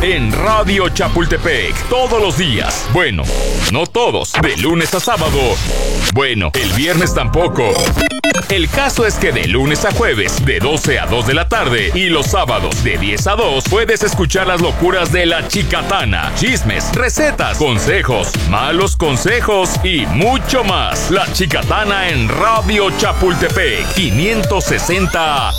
en Radio Chapultepec. Todos los días. Bueno, no todos. De lunes a sábado. Bueno, el viernes tampoco. El caso es que de lunes a jueves, de 12 a 2 de la tarde, y los sábados, de 10 a 2, puedes escuchar las locuras de la Chicatana. Chismes, recetas, consejos, malos consejos y mucho más. La Chicatana en Radio Chapultepec, 560